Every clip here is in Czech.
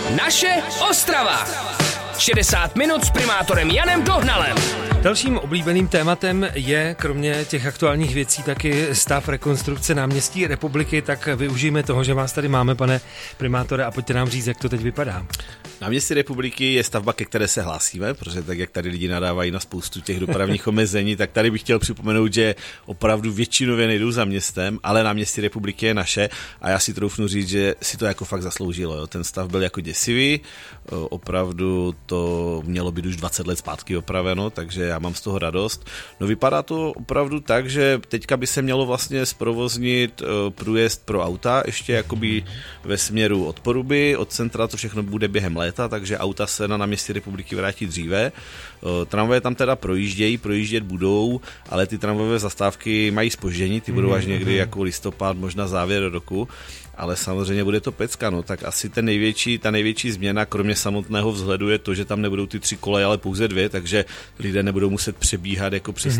Naše Ostrava. 60 minut s primátorem Janem Dohnalem. Dalším oblíbeným tématem je, kromě těch aktuálních věcí, taky stav rekonstrukce náměstí Republiky, tak využijeme toho, že vás tady máme, pane primátore, a pojďte nám říct, jak to teď vypadá. Náměstí Republiky je stavba, ke které se hlásíme, protože tak, jak tady lidi nadávají na spoustu těch dopravních omezení, tak tady bych chtěl připomenout, že opravdu většinově nejdou za městem, ale Náměstí Republiky je naše a já si troufnu říct, že si to jako fakt zasloužilo. Jo. Ten stav byl jako děsivý, opravdu to mělo být už 20 let zpátky opraveno, takže já mám z toho radost. No vypadá to opravdu tak, že teďka by se mělo vlastně zprovoznit průjezd pro auta, ještě jakoby ve směru od Poruby, od centra, to všechno bude během léta, takže auta se na Náměstí Republiky vrátí dříve. Tramvaje tam teda projíždět budou, ale ty tramvajové zastávky mají zpoždění, ty budou až někdy jako listopad, možná závěr roku, ale samozřejmě bude to pecka, no, tak asi ta největší změna, kromě samotného vzhledu, je to, že tam nebudou ty 3 koleje, ale pouze 2, takže lidé nebudou muset přebíhat jako přes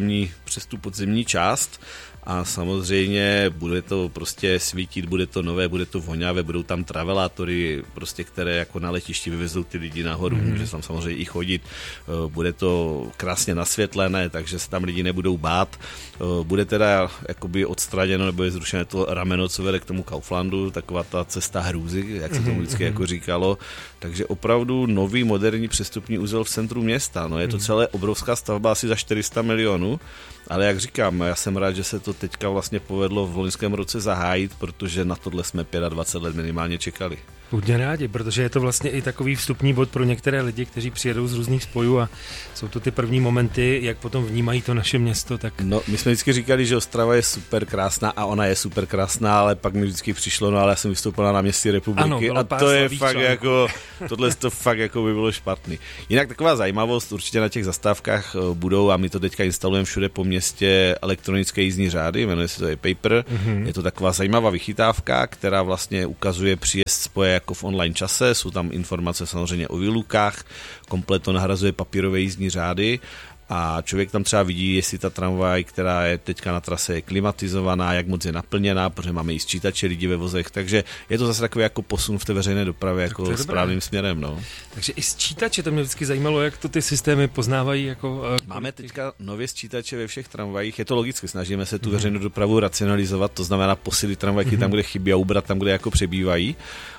tu podzemní část. A samozřejmě bude to prostě svítit, bude to nové, bude to voňavé, budou tam travelátory, prostě, které jako na letišti vyvezou ty lidi nahoru, může tam samozřejmě i chodit, bude to krásně nasvětlené, takže se tam lidi nebudou bát. Bude teda jakoby odstraněno nebo je zrušené to rameno, co vede k tomu Kauflandu, taková ta cesta hrůzy, jak se tomu vždycky jako říkalo, takže opravdu nový moderní přestupní úzel v centru města. No, je to celé obrovská stavba, asi za 400 milionů. Ale jak říkám, já jsem rád, že se to teďka vlastně povedlo v loňském roce zahájit, protože na tohle jsme 25 let minimálně čekali. Hodně rádi, protože je to vlastně i takový vstupní bod pro některé lidi, kteří přijedou z různých spojů a jsou to ty první momenty, jak potom vnímají to naše město. Tak... No, my jsme vždycky říkali, že Ostrava je super krásná a ona je super krásná, ale pak mi vždycky přišlo, no ale já jsem vystoupil na Náměstí Republiky a to je fakt jako, tohle to fakt jako by bylo špatný. Jinak taková zajímavost, určitě na těch zastávkách budou a my to teďka instalujeme všude po městě elektronické jízdní řády, jmenuje se to e-paper. Je to taková zajímavá vychytávka, která vlastně ukazuje příjezd spoje jako v online čase, jsou tam informace samozřejmě o výlukách, komplet to nahrazuje papírové jízdní řády a člověk tam třeba vidí, jestli ta tramvaj, která je teďka na trase, je klimatizovaná, jak moc je naplněná, protože máme i sčítače lidí ve vozech, takže je to zase takový jako posun v té veřejné dopravě jako správným směrem. No. Takže i sčítače, to mě vždycky zajímalo, jak to ty systémy poznávají. Jako, máme teďka nově sčítače ve všech tramvajích, je to logicky, snažíme se tu veřejnou dopravu racionalizovat, to znamená posílit tramvajky tam, kde chybí a ubrat tam, kde jako přebývají.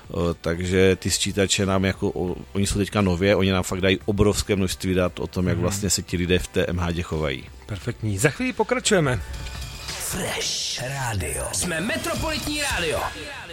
Takže ty sčítače nám jako, oni jsou teďka nově, oni nám fakt dají obrovské množství dat o tom, jak vlastně se ti lidé v té MHD chovají. Perfektní. Za chvíli pokračujeme. Fresh Radio. Jsme Metropolitní rádio.